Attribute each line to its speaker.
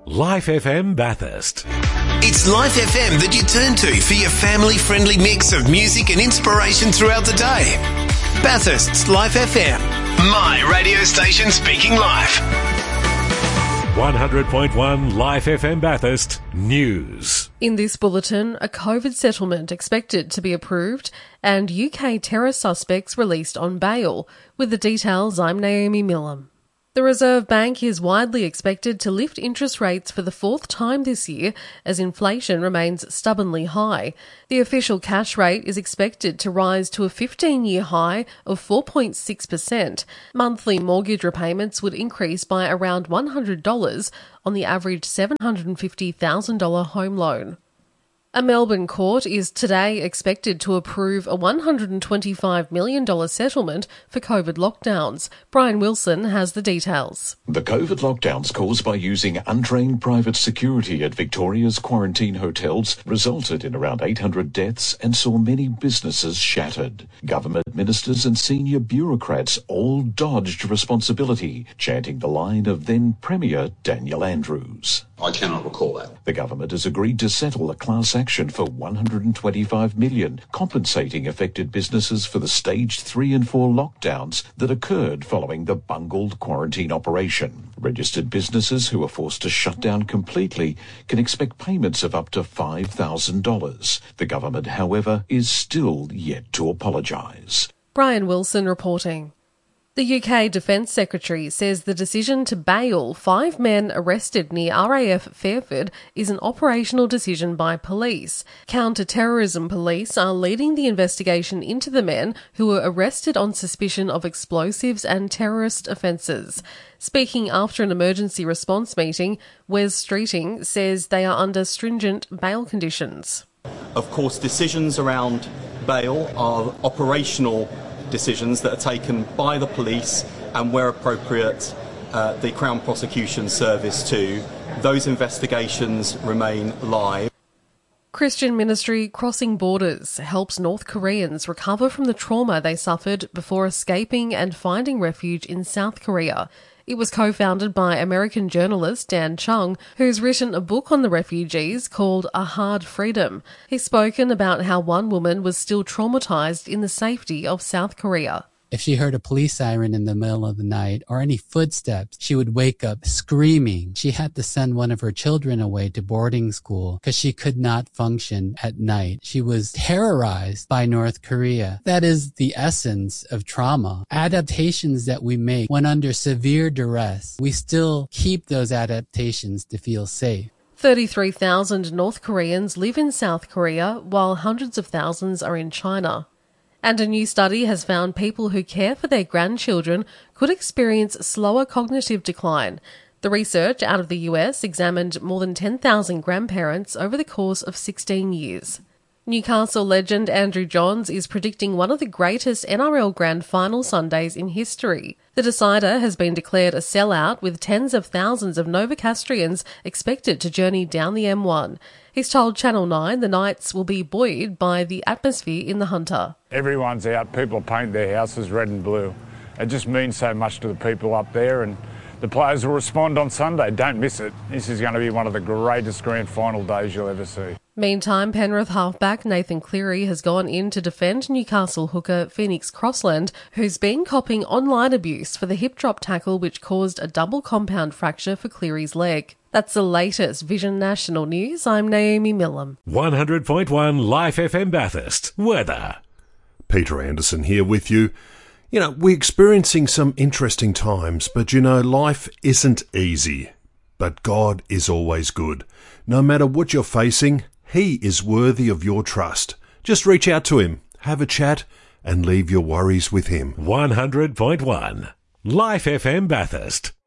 Speaker 1: Life FM Bathurst.
Speaker 2: It's Life FM that you turn to for your family-friendly mix of music and inspiration throughout the day. Bathurst's Life FM. My radio station speaking life.
Speaker 1: 100.1 Life FM Bathurst News.
Speaker 3: In this bulletin, a COVID settlement expected to be approved and UK terror suspects released on bail. With the details, I'm Naomi Millam. The Reserve Bank is widely expected to lift interest rates for the fourth time this year as inflation remains stubbornly high. The official cash rate is expected to rise to a 15-year high of 4.6%. Monthly mortgage repayments would increase by around $100 on the average $750,000 home loan. A Melbourne court is today expected to approve a $125 million settlement for COVID lockdowns. Brian Wilson has the details.
Speaker 4: The COVID lockdowns caused by using untrained private security at Victoria's quarantine hotels resulted in around 800 deaths and saw many businesses shattered. Government ministers and senior bureaucrats all dodged responsibility, chanting the line of then Premier Daniel Andrews.
Speaker 5: I cannot recall that.
Speaker 4: The government has agreed to settle a class action for $125 million, compensating affected businesses for the stage 3 and 4 lockdowns that occurred following the bungled quarantine operation. Registered businesses who are forced to shut down completely can expect payments of up to $5,000. The government, however, is still yet to apologise.
Speaker 3: Brian Wilson reporting. The UK Defence Secretary says the decision to bail 5 men arrested near RAF Fairford is an operational decision by police. Counter-terrorism police are leading the investigation into the men who were arrested on suspicion of explosives and terrorist offences. Speaking after an emergency response meeting, Wes Streeting says they are under stringent bail conditions.
Speaker 6: Of course, decisions around bail are operational decisions that are taken by the police and, where appropriate, the Crown Prosecution Service too. Those investigations remain live.
Speaker 3: Christian Ministry Crossing Borders helps North Koreans recover from the trauma they suffered before escaping and finding refuge in South Korea. It was co-founded by American journalist Dan Chung, who's written a book on the refugees called A Hard Freedom. He's spoken about how one woman was still traumatised in the safety of South Korea.
Speaker 7: If she heard a police siren in the middle of the night or any footsteps, she would wake up screaming. She had to send one of her children away to boarding school because she could not function at night. She was terrorized by North Korea. That is the essence of trauma. Adaptations that we make when under severe duress, we still keep those adaptations to feel safe.
Speaker 3: 33,000 North Koreans live in South Korea, while hundreds of thousands are in China. And a new study has found people who care for their grandchildren could experience slower cognitive decline. The research out of the US examined more than 10,000 grandparents over the course of 16 years. Newcastle legend Andrew Johns is predicting one of the greatest NRL Grand Final Sundays in history. The decider has been declared a sellout, with tens of thousands of Novocastrians expected to journey down the M1. He's told Channel 9 the Knights will be buoyed by the atmosphere in the Hunter.
Speaker 8: Everyone's out. People paint their houses red and blue. It just means so much to the people up there, and the players will respond on Sunday. Don't miss it. This is going to be one of the greatest grand final days you'll ever see.
Speaker 3: Meantime, Penrith halfback Nathan Cleary has gone in to defend Newcastle hooker Phoenix Crossland, who's been copping online abuse for the hip drop tackle which caused a double compound fracture for Cleary's leg. That's the latest Vision National News. I'm Naomi Millam.
Speaker 1: 100.1 Life FM Bathurst. Weather. Peter Anderson here with you. You know, we're experiencing some interesting times, but you know, life isn't easy. But God is always good. No matter what you're facing, He is worthy of your trust. Just reach out to Him, have a chat, and leave your worries with Him. 100.1 Life FM Bathurst.